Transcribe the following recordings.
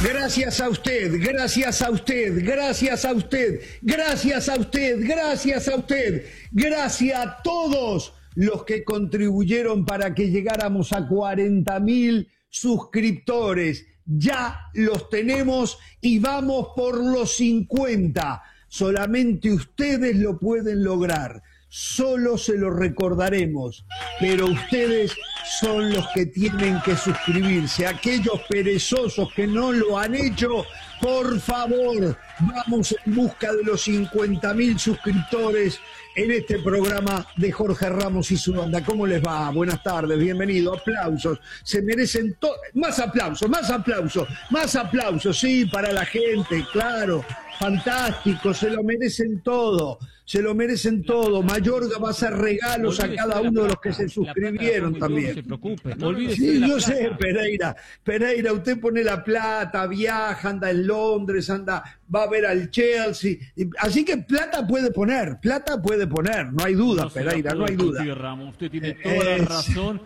Gracias a usted, gracias a usted, gracias a usted, gracias a usted, gracias a usted, gracias a todos los que contribuyeron para que llegáramos a 40.000 suscriptores. Ya los tenemos y vamos por los 50. Solamente ustedes lo pueden lograr. Solo se lo recordaremos, pero ustedes son los que tienen que suscribirse. Aquellos perezosos que no lo han hecho, por favor, vamos en busca de los 50.000 suscriptores en este programa de Jorge Ramos y su banda. ¿Cómo les va? Buenas tardes, bienvenido. Aplausos. Se merecen más aplausos, más aplausos, más aplausos, sí, para la gente, claro. Fantástico, se lo merecen todo, se lo merecen todo. Mayorga va a hacer regalos a cada uno de los que se suscribieron también. No se preocupe, Sí, yo sé, Pereira, usted pone la plata, viaja, anda en Londres, va a ver al Chelsea, así que plata puede poner, no hay duda, Pereira, no hay duda. Ramos, usted tiene toda la razón.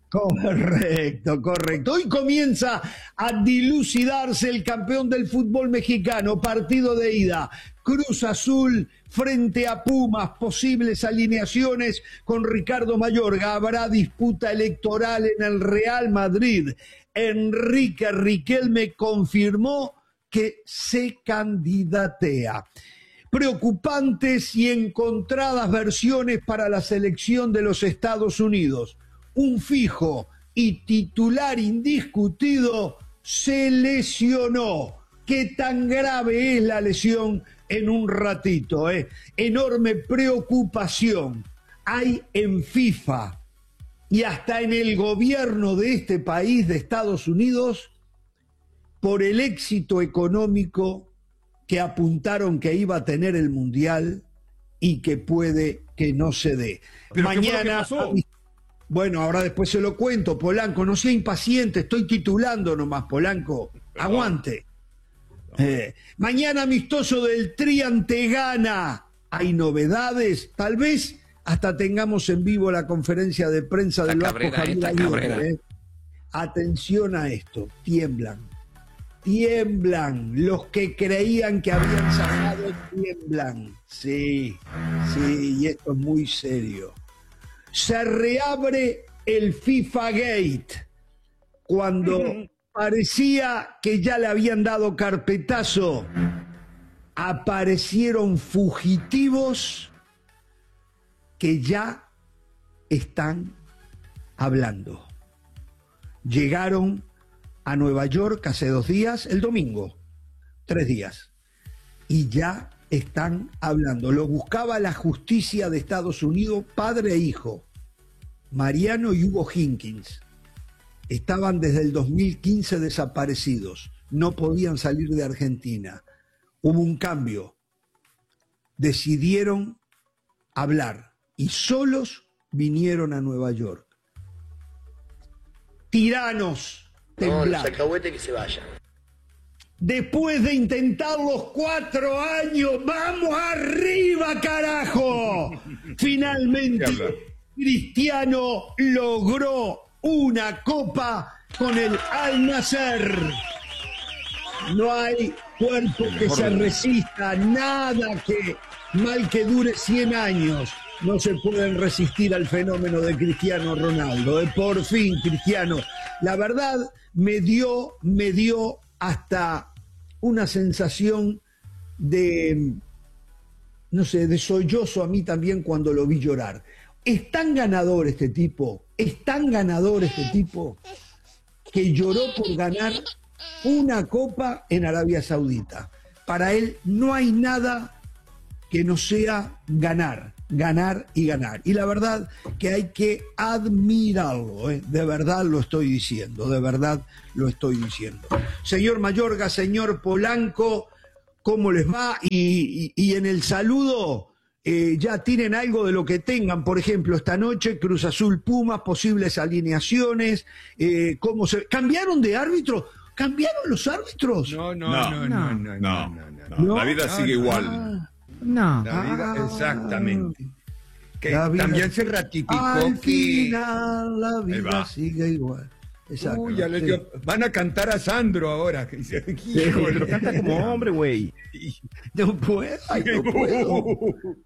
Correcto, correcto. Hoy comienza a dilucidarse el campeón del fútbol mexicano, partido de ida. Cruz Azul frente a Pumas, posibles alineaciones con Ricardo Mayorga. Habrá disputa electoral en el Real Madrid. Enrique Riquelme confirmó que se candidatea. Preocupantes y encontradas versiones para la selección de los Estados Unidos. Un fijo y titular indiscutido se lesionó. ¿Qué tan grave es la lesión? En un ratito, Enorme preocupación hay en FIFA y hasta en el gobierno de este país, de Estados Unidos, por el éxito económico que apuntaron que iba a tener el Mundial y que puede que no se dé. ¿Pero mañana... Bueno, ahora después se lo cuento, Polanco, no sea impaciente, estoy titulando nomás, Polanco, aguante. Mañana amistoso del Tri ante Ghana, hay novedades, tal vez hasta tengamos en vivo la conferencia de prensa del Vasco Javier Aguirre. Atención a esto, tiemblan, los que creían que habían sacado tiemblan, sí, y esto es muy serio. Se reabre el FIFA Gate cuando parecía que ya le habían dado carpetazo. Aparecieron fugitivos que ya están hablando. Llegaron a Nueva York hace 2 días, el domingo, 3 días, y ya están hablando. Lo buscaba la justicia de Estados Unidos, padre e hijo, Mariano y Hugo Hinkins. Estaban desde el 2015 desaparecidos, no podían salir de Argentina. Hubo un cambio, decidieron hablar y solos vinieron a Nueva York. Tiranos, temblar. No, los alcahuetes que se vayan. Después de intentarlos 4 años, ¡vamos arriba, carajo! Finalmente, Cristiano logró una copa con el Al Nassr. No hay cuerpo que se resista, nada que mal que dure 100 años. No se pueden resistir al fenómeno de Cristiano Ronaldo. Por fin, Cristiano. La verdad, me dio hasta una sensación de, no sé, de sollozo a mí también cuando lo vi llorar. Es tan ganador este tipo, que lloró por ganar una copa en Arabia Saudita. Para él no hay nada que no sea ganar y ganar. Y la verdad que hay que admirarlo, de verdad lo estoy diciendo, Señor Mayorga, señor Polanco, ¿cómo les va? Y en el saludo ya tienen algo de lo que tengan, por ejemplo, esta noche Cruz Azul Pumas, posibles alineaciones, ¿cambiaron de árbitro? ¿Cambiaron los árbitros? No. La vida sigue igual. No. La vida, exactamente. Que La vida, también se ratificó al que... final la vida sigue igual. exacto. Uy, ya les dio. Van a cantar a Sandro ahora. Hijo, lo canta como hombre, güey. No puedo, ay, no puedo.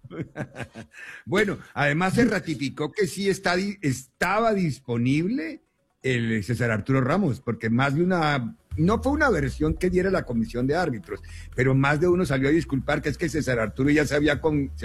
Bueno, además se ratificó que sí estaba disponible el César Arturo Ramos, porque más de una, no fue una versión que diera la comisión de árbitros, pero más de uno salió a disculpar que es que César Arturo ya se había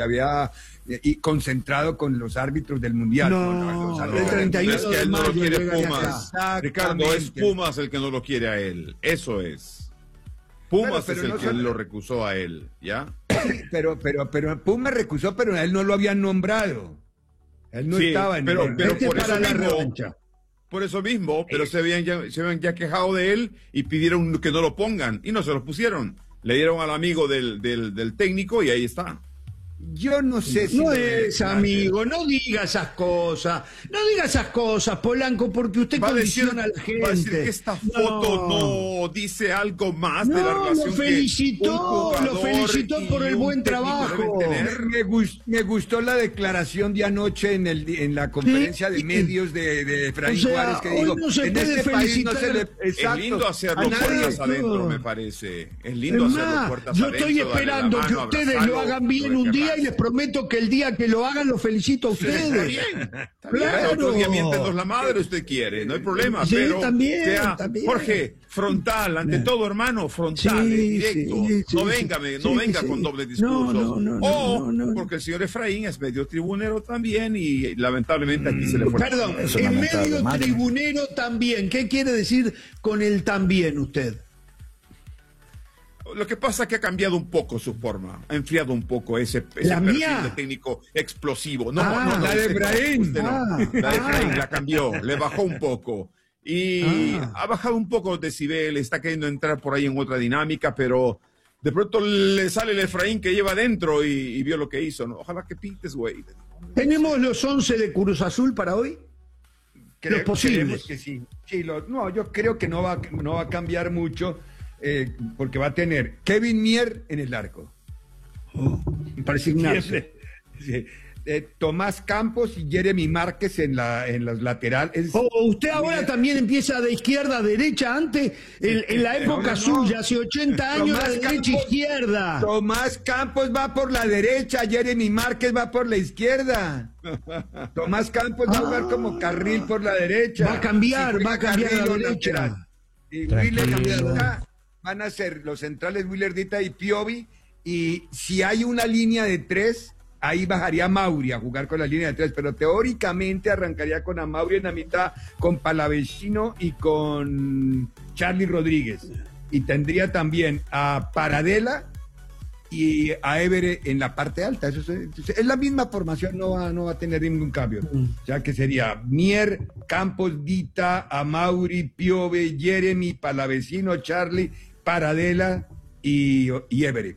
concentrado con los árbitros del Mundial. No, con el 31 Es que él no lo quiere Pumas. Exactamente. Ricardo, es Pumas el que no lo quiere a él. Eso es. Pumas Pero es el no que son- lo recusó a él, ¿ya? Sí, pero Pumas recusó, pero a él no lo habían nombrado. Él no Sí, estaba en pero Este por para eso la mismo, revancha. por eso mismo, pero se habían ya quejado de él y pidieron que no lo pongan y no se lo pusieron. Le dieron al amigo del técnico y ahí está. Yo no sé si No lo es, dejan amigo, no diga esas cosas. No diga esas cosas, Polanco, porque usted Va a decir condiciona a la gente. va a decir que esta foto no dice algo más de la No, relación lo que felicitó, un jugador lo felicitó y por el un buen técnico trabajo. deben tener. Me gustó la declaración de anoche en la conferencia de Sí. medios de Efraín O sea, Juárez, que hoy dijo, no se en puede este país no felicitar. se le... Es Exacto. lindo hacerlo A nadie- puertas adentro, no. me parece. Es lindo Es hacerlo más, puertas yo adentro. estoy darle la esperando que mano, ustedes lo abrazarlo, hagan bien no un día y les quejarse. prometo que el día que lo hagan lo felicito a Está ustedes. bien, está bien. Claro. Otro día miéntenos la madre, usted quiere, no hay problema. Sí, pero también, sea, también. Jorge, frontal, ante todo, hermano, frontal, Sí, directo. sí, sí, no sí. venga Sí, con sí. dobles discursos. No, o no. porque el señor Efraín es medio tribunero también y lamentablemente aquí se le fue. Perdón, Eso en no me medio mal. tribunero también. ¿Qué quiere decir con el también usted? Lo que pasa es que ha cambiado un poco su forma, ha enfriado un poco ese ¿La perfil mía? de técnico explosivo. No, Ah, no, la de usted no, Efraín. usted no. Ah, La de Efraín ah. la cambió, le bajó un poco. Y Ah. ha bajado un poco los decibeles, está queriendo entrar por ahí en otra dinámica, pero de pronto le sale el Efraín que lleva adentro y vio lo que hizo. ¿No? Ojalá que pintes, güey. ¿Tenemos los 11 de Cruz Azul para hoy? Los posibles. Creemos que sí. Sí, no, yo creo que no va a cambiar mucho, porque va a tener Kevin Mier en el arco. Para asignarse. Siempre. Sí. Tomás Campos y Jeremy Márquez en los laterales. Usted ahora también empieza de izquierda a derecha, antes, en la época no. suya, hace 80 años, Tomás de derecha a Campos. izquierda. Tomás Campos va por la derecha, Jeremy Márquez va por la izquierda. Tomás Campos va a jugar como carril por la derecha. Va a cambiar, juega va a cambiar a la carril o derecha. lateral. Y Tranquilo. Willardita van a ser los centrales Willardita y Piovi. Y si hay una línea de 3, ahí bajaría Mauri a jugar con la línea de 3, pero teóricamente arrancaría con a Mauri en la mitad, con Palavecino y con Charlie Rodríguez. Y tendría también a Paradela y a Évere en la parte alta. Eso es la misma formación, no va a tener ningún cambio. Ya que sería Mier, Campos, Dita, Amauri, Piove, Jeremy, Palavecino, Charlie, Paradela y Évere.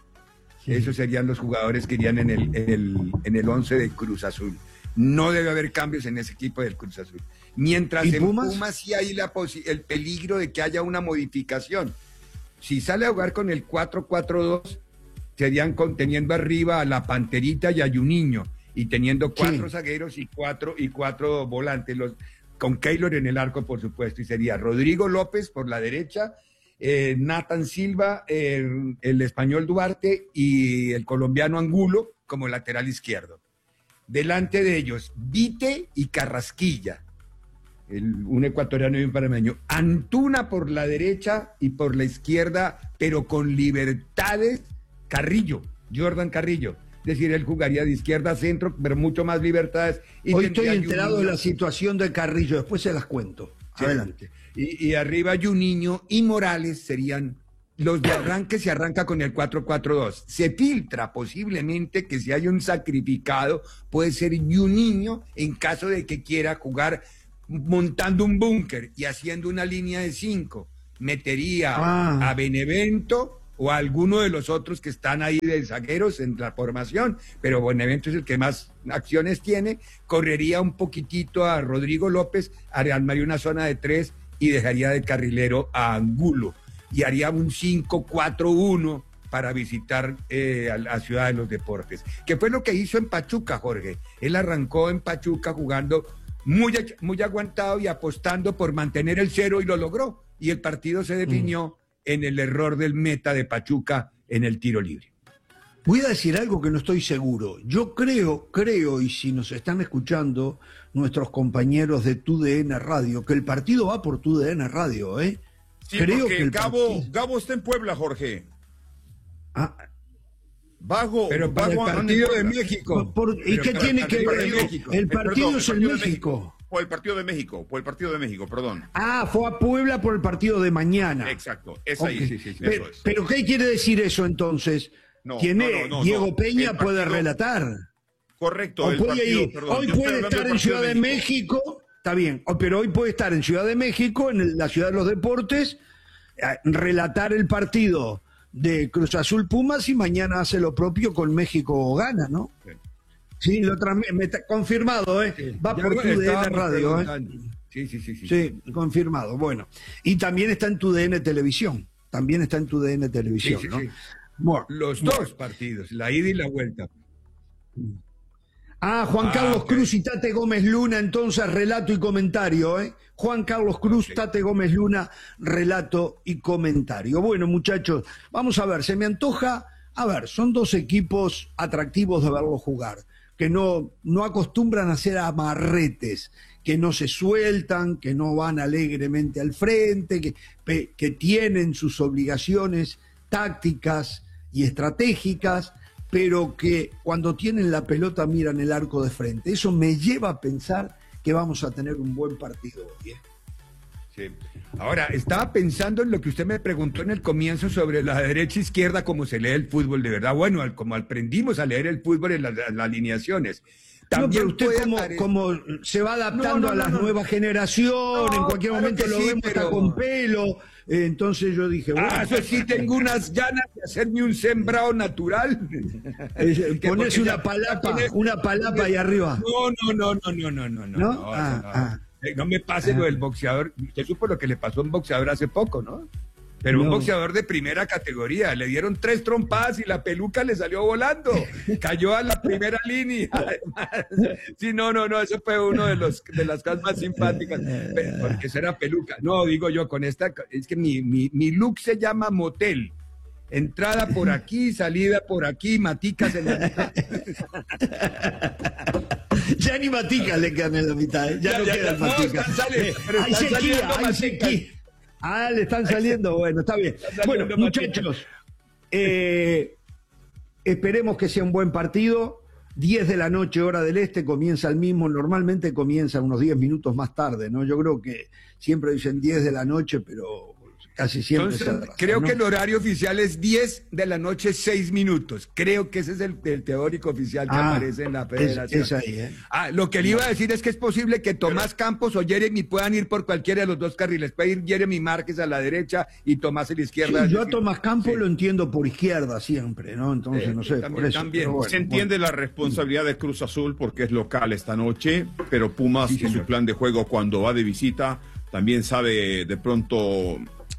Esos serían los jugadores que irían en el 11 de Cruz Azul. No debe haber cambios en ese equipo del Cruz Azul. Mientras ¿Y en Pumas? Pumas sí hay el peligro de que haya una modificación. Si sale a jugar con el 4-4-2, serían teniendo arriba a la Panterita y a Juninho, y teniendo 4 zagueros y cuatro volantes, con Keylor en el arco, por supuesto, y sería Rodrigo López por la derecha, Nathan Silva, el español Duarte y el colombiano Angulo como lateral izquierdo. Delante de ellos, Vite y Carrasquilla, un ecuatoriano y un panameño. Antuna por la derecha y por la izquierda, pero con libertades, Jordan Carrillo. Es decir, él jugaría de izquierda a centro, pero mucho más libertades. Y Hoy estoy tendría enterado de Juninho. la situación de Carrillo, después se las cuento. Sí. Adelante. Y arriba Juninho y Morales serían los de arranque. Se arranca con el 4-4-2. Se filtra posiblemente que si hay un sacrificado puede ser Juninho en caso de que quiera jugar montando un búnker y haciendo una línea de 5. Metería a Benevento o a alguno de los otros que están ahí de zagueros en la formación, pero Benevento es el que más acciones tiene. Correría un poquitito a Rodrigo López, armaría una zona de 3 y dejaría de carrilero a Angulo y haría un 5-4-1 para visitar a la Ciudad de los Deportes, que fue lo que hizo en Pachuca, Jorge. Él arrancó en Pachuca jugando muy aguantado y apostando por mantener el 0 y lo logró. Y el partido se definió en el error del meta de Pachuca en el tiro libre. Voy a decir algo que no estoy seguro. Yo creo, y si nos están escuchando nuestros compañeros de TUDN Radio, que el partido va por TUDN Radio, ¿eh? Sí, creo porque que el Gabo está en Puebla, Jorge. Ah, pero para el partido de México. ¿Y qué tiene que ver? El partido es en México. Por el partido de México, perdón. Ah, fue a Puebla por el partido de mañana. Exacto, es ahí. Okay. Sí, pero, eso es. ¿Pero qué quiere decir eso entonces? Diego Peña puede relatar. Correcto. Hoy puede estar en Ciudad de México, está bien, pero hoy puede estar en Ciudad de México, en la Ciudad de los Deportes, relatar el partido de Cruz Azul Pumas y mañana hace lo propio con México gana, ¿no? Sí, confirmado, ¿eh? Sí, va por TUDN Radio, ¿eh? Sí, confirmado, bueno. Y también está en TUDN Televisión, Sí. ¿no? Bueno, los dos partidos, la ida y la vuelta. Juan Carlos ok. Cruz y Tate Gómez Luna, entonces relato y comentario, ¿eh? Juan Carlos Cruz, Tate Gómez Luna, relato y comentario. Bueno, muchachos, vamos a ver, se me antoja, son dos equipos atractivos de verlos jugar, que no acostumbran a hacer amarretes, que no se sueltan, que no van alegremente al frente, que tienen sus obligaciones tácticas y estratégicas, pero que cuando tienen la pelota miran el arco de frente. Eso me lleva a pensar que vamos a tener un buen partido hoy, ¿eh? Sí. Ahora, estaba pensando en lo que usted me preguntó en el comienzo sobre la derecha e izquierda, cómo se lee el fútbol de verdad. Bueno, como aprendimos a leer el fútbol en las alineaciones. También pero usted como se va adaptando a las nuevas generaciones, en cualquier momento lo vemos hasta con pelo. Entonces yo dije, bueno, eso sí, tengo unas ganas de hacerme un sembrado natural. Ponerse una palapa ahí arriba. No me pase lo del boxeador. Usted supo lo que le pasó a un boxeador hace poco, ¿no? Pero un boxeador de primera categoría. Le dieron 3 trompadas y la peluca le salió volando. Cayó a la primera línea. Sí, no. Eso fue uno de las cosas más simpáticas. Porque esa era peluca. No, digo yo, con esta. Es que mi look se llama motel. Entrada por aquí, salida por aquí, maticas en la mitad. Ya ni maticas le quedan en la mitad. Ya no quedan maticas. Hay sequía. Le están saliendo, bueno, está bien. Bueno, muchachos, esperemos que sea un buen partido. 10 de la noche, hora del este, comienza el mismo. Normalmente comienza unos 10 minutos más tarde, ¿no? Yo creo que siempre dicen 10 de la noche, pero casi siempre Entonces, se atrasa, creo ¿no? que el horario oficial es 10 de la noche, 6 minutos. Creo que ese es el teórico oficial que aparece en la federación. Es ahí, ¿eh? Lo que le iba a decir es que es posible que Tomás Campos o Jeremy puedan ir por cualquiera de los dos carriles. Puede ir Jeremy Márquez a la derecha y Tomás a la izquierda. Sí, yo a Tomás Campos lo entiendo por izquierda siempre, ¿no? Entonces, no sé, también, por eso. también. Bueno, se entiende la responsabilidad de Cruz Azul porque es local esta noche, pero Pumas en su plan de juego cuando va de visita también sabe de pronto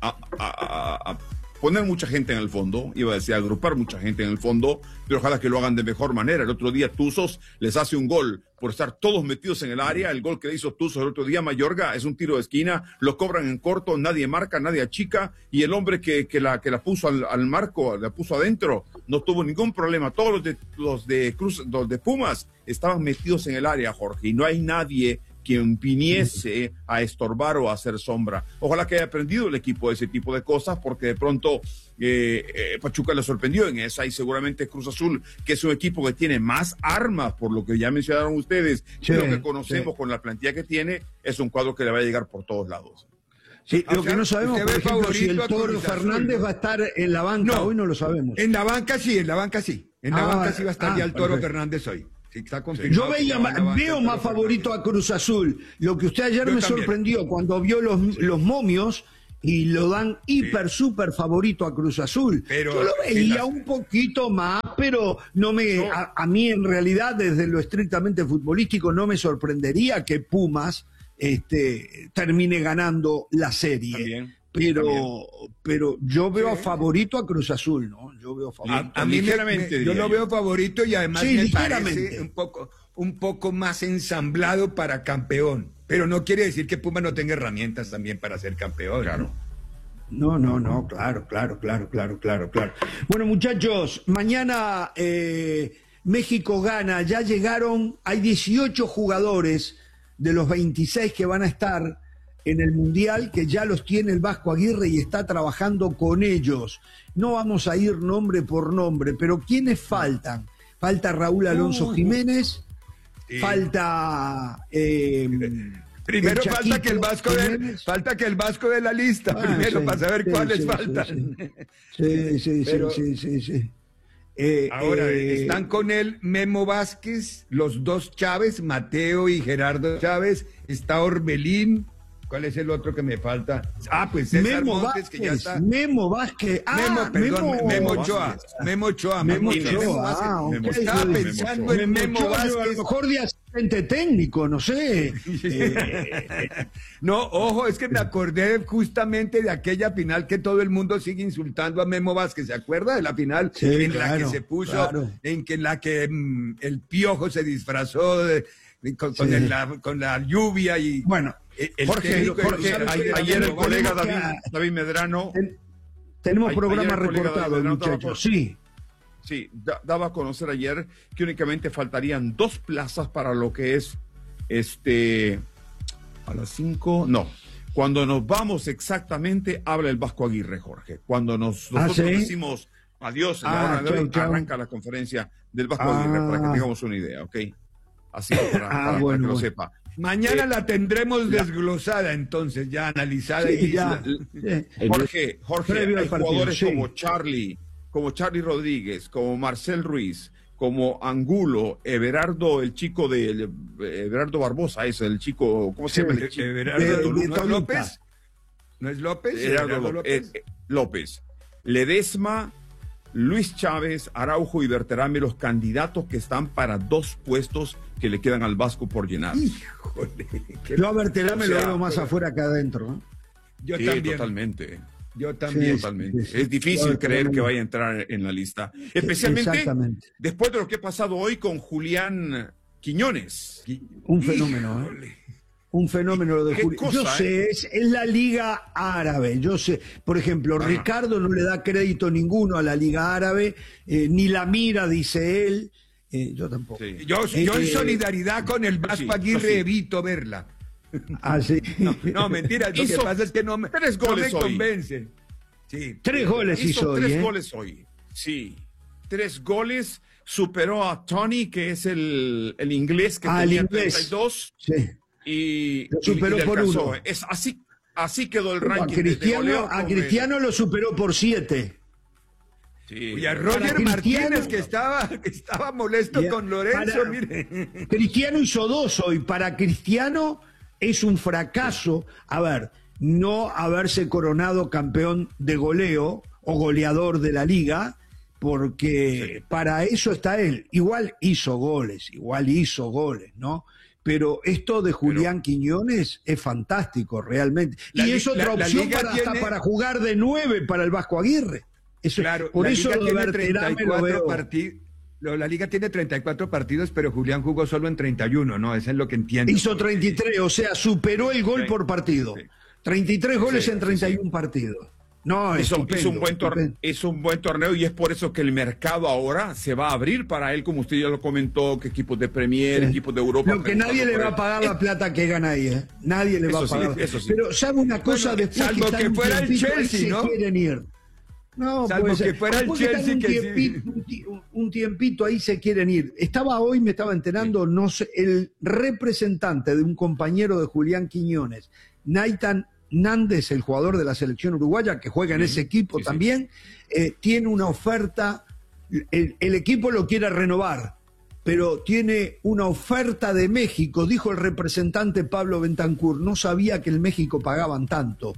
a poner mucha gente en el fondo, iba a decir agrupar mucha gente en el fondo, pero ojalá que lo hagan de mejor manera. El otro día Tuzos les hace un gol por estar todos metidos en el área. El gol que le hizo Tuzos el otro día Mayorga es un tiro de esquina, lo cobran en corto, nadie marca, nadie achica, y el hombre que la puso al marco, la puso adentro, no tuvo ningún problema. Todos los de Pumas estaban metidos en el área, Jorge, y no hay nadie quien viniese a estorbar o a hacer sombra. Ojalá que haya aprendido el equipo de ese tipo de cosas, porque de pronto Pachuca le sorprendió en esa, y seguramente Cruz Azul, que es un equipo que tiene más armas, por lo que ya mencionaron ustedes, lo que conocemos con la plantilla que tiene, es un cuadro que le va a llegar por todos lados. Sí, lo que no sabemos, por ejemplo, si el Toro Fernández va a estar en la banca, hoy no lo sabemos. En la banca sí. En la banca sí va a estar ya el Toro Fernández hoy. Yo veo más favorito a Cruz Azul. Lo que usted ayer me sorprendió cuando vio los momios y lo dan súper favorito a Cruz Azul. Pero yo lo veía un poquito más, pero a mí en realidad desde lo estrictamente futbolístico no me sorprendería que Pumas termine ganando la serie. También. Pero yo veo favorito a Cruz Azul, ¿no? Yo veo favorito. A mí yo lo veo favorito y además me parece un un poco más ensamblado para campeón. Pero no quiere decir que Puma no tenga herramientas también para ser campeón. Claro. No, claro. Bueno, muchachos, mañana México gana, ya llegaron, hay 18 jugadores de los 26 que van a estar en el Mundial, que ya los tiene el Vasco Aguirre y está trabajando con ellos. No vamos a ir nombre por nombre, pero ¿quiénes faltan? Falta Raúl Alonso Jiménez, falta... Primero falta que el Vasco de la lista, primero, para saber cuáles faltan. Sí. Ahora, están con él Memo Vázquez, los dos Chávez, Mateo y Gerardo Chávez, está Orbelín. ¿Cuál es el otro que me falta? Pues César Memo Montes, Vázquez, que ya está. Memo Vázquez. Memo Ochoa. Memo Ochoa. Estaba pensando en Memo Vázquez. A lo mejor de asistente técnico, no sé. No, ojo, es que me acordé justamente de aquella final que todo el mundo sigue insultando a Memo Vázquez. ¿Se acuerda de la final la que se puso, en la que el Piojo se disfrazó con la lluvia y... Bueno, Jorge, ayer el colega David Medrano... Tenemos programa recortado, muchachos. Sí, daba a conocer ayer que únicamente faltarían 2 plazas para lo que es a las 5, no. Cuando nos vamos exactamente, habla el Vasco Aguirre, Jorge. Cuando nosotros decimos adiós, arranca la conferencia del Vasco Aguirre, para que tengamos una idea, ¿ok? Así para que lo sepa. Mañana la tendremos desglosada, entonces, ya analizada. Jorge, hay jugadores como Charlie Rodríguez, como Marcel Ruiz, como Angulo, Everardo, el chico de Everardo Barbosa, el chico, ¿cómo se llama el chico? Everardo López. ¿No es López? Everardo López. Ledesma, Luis Chávez, Araujo y Berterame, los candidatos que están para 2 puestos que le quedan al Vasco por llenar. Híjole. Yo a Berterame lo veo más afuera que adentro, ¿no? Yo también. Totalmente. Yo también. Totalmente. Es difícil creer que vaya a entrar en la lista. Especialmente después de lo que ha pasado hoy con Julián Quiñones. Un fenómeno, Un fenómeno de Julián. Yo sé, es la Liga Árabe. Yo sé, por ejemplo, Ricardo no le da crédito ninguno a la Liga Árabe, ni la mira, dice él. Yo tampoco. Sí. Yo en solidaridad con el Vasco Aguirre evito verla. Sí. No, mentira. Lo que pasa es que no me convence. Sí. 3 goles hizo hoy. 3 goles hoy. Sí. 3 goles. Superó a Tony, que es el inglés que tenía 32. Sí. Y lo superó por 1. Es así quedó el ranking. A Cristiano lo superó por 7. Sí. Y a Roger Martínez, que estaba molesto con Lorenzo, mire. Cristiano hizo 2 hoy. Para Cristiano es un fracaso, no haberse coronado campeón de goleo o goleador de la liga, porque para eso está él. Igual hizo goles, ¿no? Pero esto de Julián Quiñones es fantástico, realmente. Y es otra opción para jugar de 9 para el Vasco Aguirre. Por eso lo de Berterame lo veo. La Liga tiene 34 partidos, pero Julián jugó solo en 31, ¿no? Eso es lo que entiendo. Hizo 33, o sea, superó el gol por partido. 33 goles en 31 partidos. No, es un buen torneo y es por eso que el mercado ahora se va a abrir para él, como usted ya lo comentó, que equipos de Premier, equipos de Europa. Lo que nadie le va a pagar la plata que gana ahí, Nadie le va a pagar. Eso sí. Pero sabe una cosa, después salvo que fuera el Chelsea, ¿no? Se quieren ir. No, salvo que fuera el Chelsea un tiempito ahí se quieren ir. Hoy me estaba enterando, no sé, el representante de un compañero de Julián Quiñones, Naitan Nández, el jugador de la selección uruguaya que juega en ese equipo también, tiene una oferta, el equipo lo quiere renovar, pero tiene una oferta de México, dijo el representante Pablo Bentancur, no sabía que en México pagaban tanto.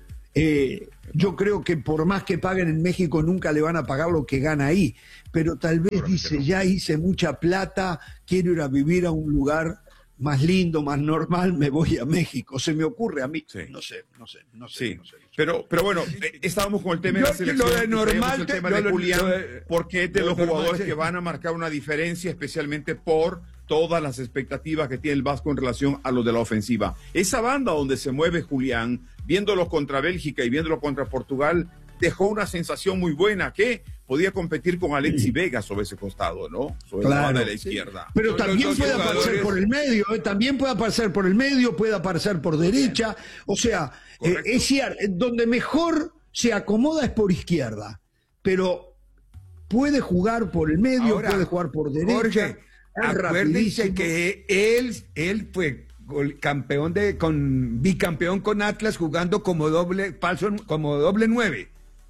Yo creo que por más que paguen en México nunca le van a pagar lo que gana ahí, pero tal vez dice, ya hice mucha plata, quiero ir a vivir a un lugar más lindo, más normal, me voy a México. Se me ocurre a mí. No sé. Pero bueno, estábamos con el tema de la selección. Lo de normal, el tema de Julián, porque es de los jugadores que van a marcar una diferencia, especialmente por todas las expectativas que tiene el Vasco en relación a lo de la ofensiva. Esa banda donde se mueve Julián, viéndolo contra Bélgica y viéndolo contra Portugal, dejó una sensación muy buena que podía competir con Alexis Vega sobre ese costado, ¿no? Sobre la banda de la izquierda. Pero también puede aparecer por el medio, también puede aparecer por el medio, puede aparecer por derecha. O sea, es cierto, donde mejor se acomoda es por izquierda, pero puede jugar por el medio, puede jugar por derecha. Jorge, acuérdense que él fue bicampeón con Atlas jugando como doble 9.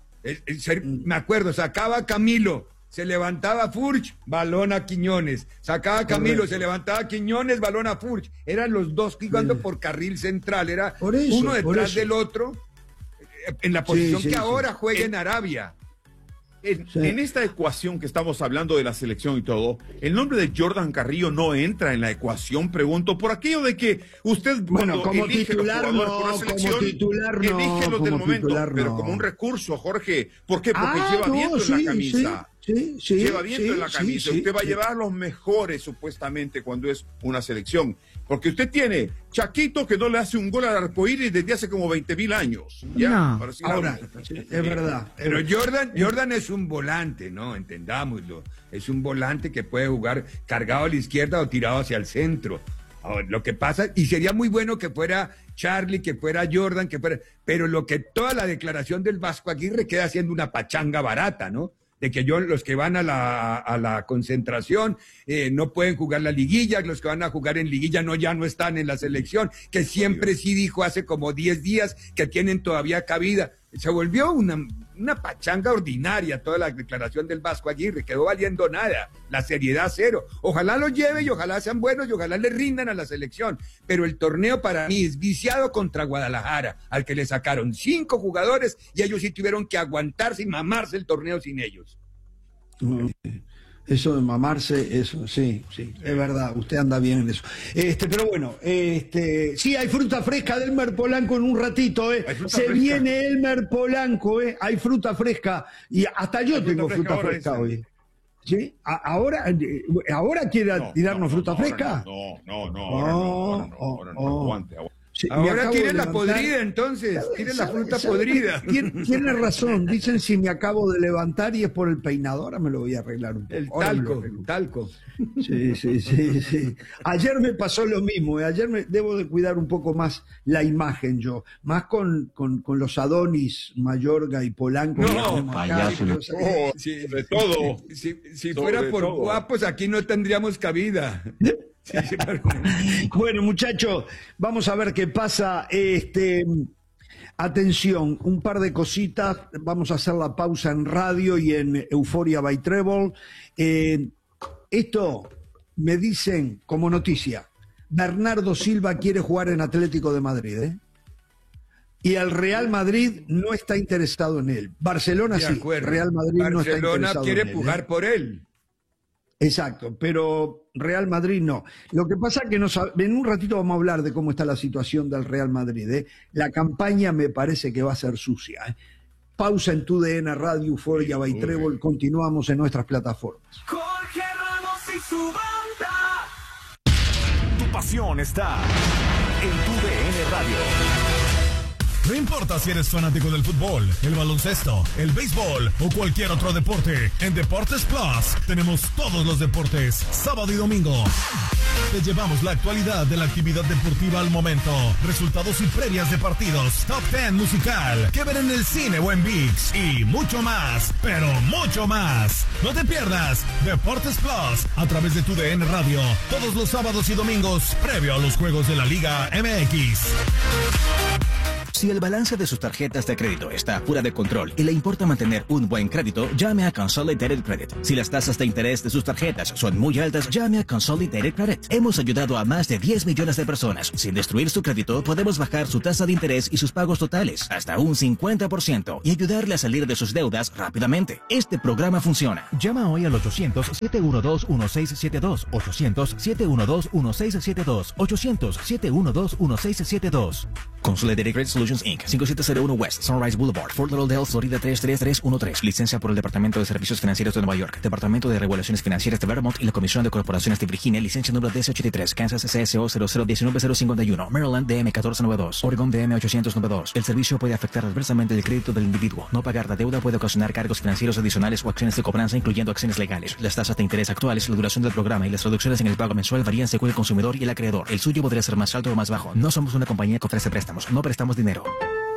Me acuerdo, sacaba a Camilo, se levantaba Furch, balón a Quiñones, sacaba a Camilo, se levantaba Quiñones, balón a Furch. Eran los dos jugando por carril central, era uno detrás del otro, en la posición que ahora juega en Arabia. En esta ecuación que estamos hablando de la selección y todo, el nombre de Jordan Carrillo no entra en la ecuación, pregunto, por aquello de que usted, bueno, como titular no, elige los del momento, pero como un recurso, Jorge. ¿Por qué? Porque lleva viento en la camisa. Lleva viento en la camisa. Usted va a llevar a los mejores, supuestamente, cuando es una selección. Porque usted tiene Chaquito que no le hace un gol al arcoíris desde hace como 20.000 años. Ya, ahora, es verdad. Pero Jordan es un volante, ¿no? Entendámoslo. Es un volante que puede jugar cargado a la izquierda o tirado hacia el centro. Ahora, lo que pasa, y sería muy bueno que fuera Charlie, que fuera Jordan, pero lo que toda la declaración del Vasco Aguirre queda siendo una pachanga barata, ¿no? De que los que van a la concentración no pueden jugar la liguilla, los que van a jugar en liguilla ya no están en la selección, que siempre sí dijo hace como 10 días que tienen todavía cabida. Se volvió una pachanga ordinaria toda la declaración del Vasco Aguirre, quedó valiendo nada, la seriedad cero. Ojalá los lleve y ojalá sean buenos y ojalá le rindan a la selección, pero el torneo para mí es viciado contra Guadalajara, al que le sacaron 5 jugadores y ellos sí tuvieron que aguantarse y mamarse el torneo sin ellos. Eso de mamarse, eso, sí, es verdad, usted anda bien en eso. Pero bueno, sí, hay fruta fresca de Elmer Polanco en un ratito, se viene Elmer Polanco, hay fruta fresca, y hasta yo tengo fruta fresca hoy. ¿Sí? ¿Ahora quiere tirarnos fruta fresca? No, aguante. Sí, ahora quieren la podrida, entonces. Quieren la fruta podrida. Tiene razón. Dicen si me acabo de levantar y es por el peinado. Ahora me lo voy a arreglar un poco. El talco. Sí. Ayer me pasó lo mismo. Ayer debo de cuidar un poco más la imagen yo. Más con los Adonis, Mayorga y Polanco. No, payaso. De todo. Si fuera por guapos, aquí no tendríamos cabida. Bueno, muchachos, vamos a ver qué pasa. Atención, un par de cositas. Vamos a hacer la pausa en radio y en Euphoria by Treble. Esto me dicen como noticia: Bernardo Silva quiere jugar en Atlético de Madrid, y el Real Madrid no está interesado en él. Barcelona sí, Real Madrid no está interesado en él. Barcelona quiere pujar por él. Exacto, pero Real Madrid no. Lo que pasa es que en un ratito vamos a hablar de cómo está la situación del Real Madrid. La campaña me parece que va a ser sucia. Pausa en TUDN Radio, Euphoria by Treble. Continuamos en nuestras plataformas. Jorge Ramos y su banda. Tu pasión está en TUDN Radio. No importa si eres fanático del fútbol, el baloncesto, el béisbol o cualquier otro deporte, en Deportes Plus tenemos todos los deportes, sábado y domingo. Te llevamos la actualidad de la actividad deportiva al momento, resultados y previas de partidos, top 10 musical, que ver en el cine o en ViX y mucho más, pero mucho más. No te pierdas Deportes Plus a través de TUDN Radio, todos los sábados y domingos, previo a los juegos de la Liga MX. Si el balance de sus tarjetas de crédito está fuera de control y le importa mantener un buen crédito, llame a Consolidated Credit. Si las tasas de interés de sus tarjetas son muy altas, llame a Consolidated Credit. Hemos ayudado a más de 10 millones de personas. Sin destruir su crédito, podemos bajar su tasa de interés y sus pagos totales hasta un 50% y ayudarle a salir de sus deudas rápidamente. Este programa funciona. Llama hoy al 800-712-1672. 800-712-1672. 800-712-1672. Consolidated Credit Solutions Solutions Inc. 5701 West Sunrise Boulevard, Fort Lauderdale, Florida 33313. Licencia por el Departamento de Servicios Financieros de Nueva York, Departamento de Regulaciones Financieras de Vermont y la Comisión de Corporaciones de Virginia. Licencia número DC83, Kansas CSO 0019051, Maryland DM 1492, Oregon DM 892. El servicio puede afectar adversamente el crédito del individuo. No pagar la deuda puede ocasionar cargos financieros adicionales o acciones de cobranza, incluyendo acciones legales. Las tasas de interés actuales, la duración del programa y las reducciones en el pago mensual varían según el consumidor y el acreedor. El suyo podría ser más alto o más bajo. No somos una compañía que ofrece préstamos. No prestamos dinero.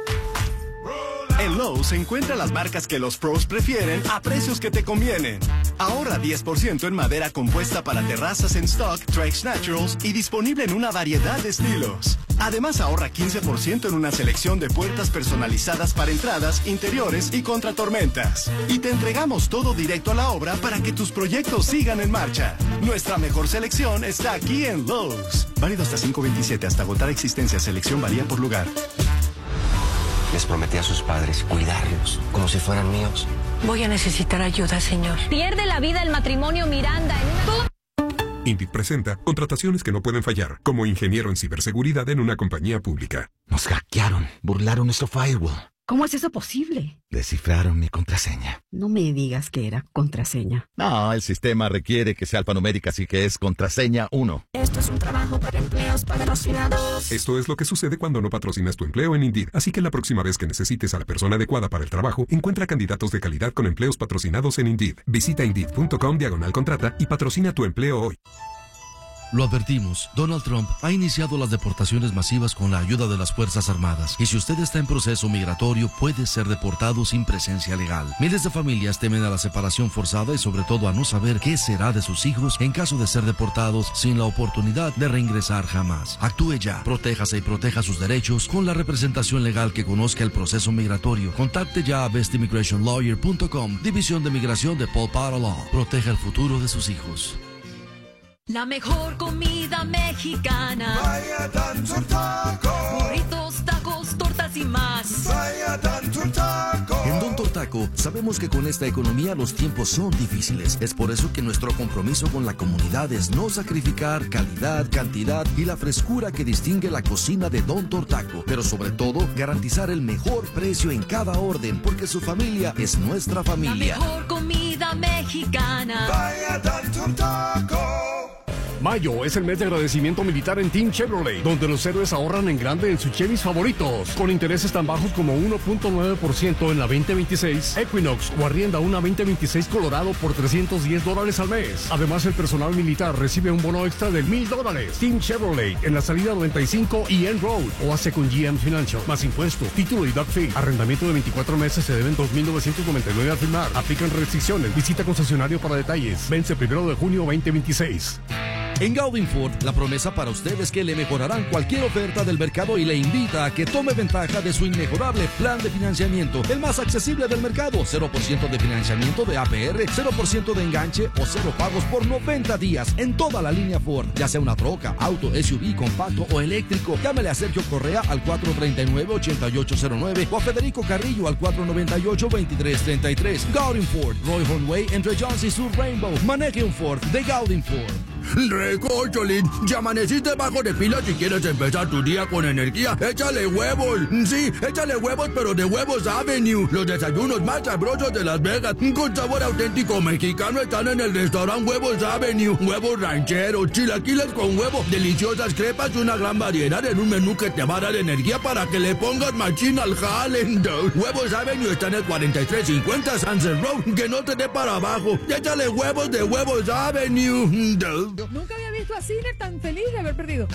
En Lowe's encuentra las marcas que los pros prefieren a precios que te convienen. Ahorra 10% en madera compuesta para terrazas en stock, Trex Naturals y disponible en una variedad de estilos. Además ahorra 15% en una selección de puertas personalizadas para entradas, interiores y contra tormentas. Y te entregamos todo directo a la obra para que tus proyectos sigan en marcha. Nuestra mejor selección está aquí en Lowe's. Válido hasta 5/27, hasta agotar existencia. Selección varía por lugar. Les prometí a sus padres cuidarlos como si fueran míos. Voy a necesitar ayuda, señor. Pierde la vida el matrimonio Miranda en una... Indeed presenta contrataciones que no pueden fallar, como ingeniero en ciberseguridad en una compañía pública. Nos hackearon, burlaron nuestro firewall. ¿Cómo es eso posible? Descifraron mi contraseña. No me digas que era contraseña. No, el sistema requiere que sea alfanumérica, así que es contraseña 1. Esto es un trabajo para empleos patrocinados. Esto es lo que sucede cuando no patrocinas tu empleo en Indeed. Así que la próxima vez que necesites a la persona adecuada para el trabajo, encuentra candidatos de calidad con empleos patrocinados en Indeed. Visita Indeed.com/contrata y patrocina tu empleo hoy. Lo advertimos, Donald Trump ha iniciado las deportaciones masivas con la ayuda de las Fuerzas Armadas. Y si usted está en proceso migratorio, puede ser deportado sin presencia legal. Miles de familias temen a la separación forzada y sobre todo a no saber qué será de sus hijos en caso de ser deportados sin la oportunidad de reingresar jamás. Actúe ya, protéjase y proteja sus derechos con la representación legal que conozca el proceso migratorio. Contacte ya a bestimmigrationlawyer.com, División de Migración de Paul Potter Law. Proteja el futuro de sus hijos. La mejor comida mexicana. Vaya Dantur Taco. Burritos, tacos, tortas y más. Vaya Dantur Taco. En Don Tortaco sabemos que con esta economía los tiempos son difíciles. Es por eso que nuestro compromiso con la comunidad es no sacrificar calidad, cantidad y la frescura que distingue la cocina de Don Tortaco. Pero sobre todo, garantizar el mejor precio en cada orden, porque su familia es nuestra familia. La mejor comida mexicana. Vaya Dantur Taco. Mayo es el mes de agradecimiento militar en Team Chevrolet, donde los héroes ahorran en grande en sus Chevys favoritos, con intereses tan bajos como 1.9% en la 2026 Equinox o arrienda una 2026 Colorado por $310 al mes. Además, el personal militar recibe un bono extra de $1,000. Team Chevrolet en la salida 95 y End Road o hace con GM Financial, más impuestos, título y doc fee. Arrendamiento de 24 meses se deben $2,999 al firmar. Aplican restricciones. Visita concesionario para detalles. Vence 1 de junio 2026. En Gaudin Ford, la promesa para usted es que le mejorarán cualquier oferta del mercado y le invita a que tome ventaja de su inmejorable plan de financiamiento, el más accesible del mercado. 0% de financiamiento de APR, 0% de enganche o 0 pagos por 90 días en toda la línea Ford, ya sea una troca, auto, SUV, compacto o eléctrico. Llámele a Sergio Correa al 439-8809 o a Federico Carrillo al 498-2333. Gaudin Ford, Roy Hornway entre Jones y Sur Rainbow. Maneje un Ford de Gaudin Ford. Recocholín, ya amaneciste bajo de pila si quieres empezar tu día con energía. ¡Échale huevos! Sí, échale huevos, pero de Huevos Avenue. Los desayunos más sabrosos de Las Vegas, con sabor auténtico mexicano, están en el restaurante Huevos Avenue. Huevos rancheros, chilaquiles con huevo, deliciosas crepas y una gran variedad en un menú que te va a dar energía para que le pongas machín al jale. Huevos Avenue está en el 4350 Sunset Road. Que no te dé para abajo. Échale huevos de Huevos Avenue. Nunca había visto a Sinner tan feliz de haber perdido.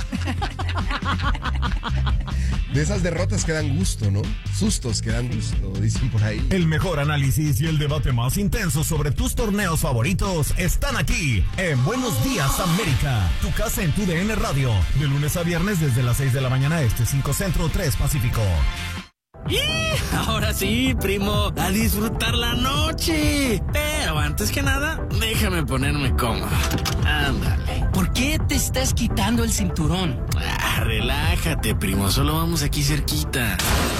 De esas derrotas que dan gusto, ¿no? Sustos que dan gusto, dicen por ahí. El mejor análisis y el debate más intenso sobre tus torneos favoritos están aquí en Buenos Días América, tu casa en tu DN Radio, de lunes a viernes desde las 6 de la mañana este, 5 Centro, 3 Pacífico. ¡Y! Ahora sí, primo, a disfrutar la noche. Pero antes que nada, déjame ponerme cómodo. Ándale. ¿Por qué te estás quitando el cinturón? Relájate, primo, solo vamos aquí cerquita.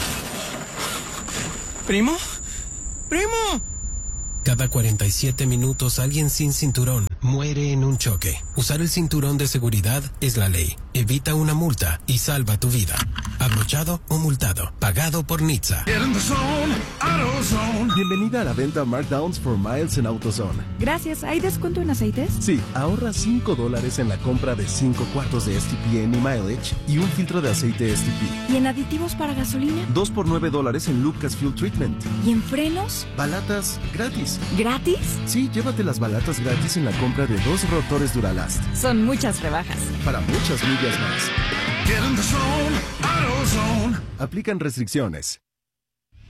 ¿Primo? ¡Primo! Cada 47 minutos alguien sin cinturón muere en un choque. Usar el cinturón de seguridad es la ley. Evita una multa y salva tu vida. abrochado o multado. Pagado por NHTSA. Bienvenida a la venta Markdowns for Miles en AutoZone. Gracias. ¿Hay descuento en aceites? Sí, ahorra $5 en la compra de 5 cuartos de STP Any Mileage y un filtro de aceite STP. ¿Y en aditivos para gasolina? 2 por $9 en Lucas Fuel Treatment. ¿Y en frenos? Balatas gratis. ¿Gratis? Sí, llévate las balatas gratis en la compra de 2 rotores Duralast. Son muchas rebajas. Para muchas millas más. Get in the zone, AutoZone. Aplican restricciones.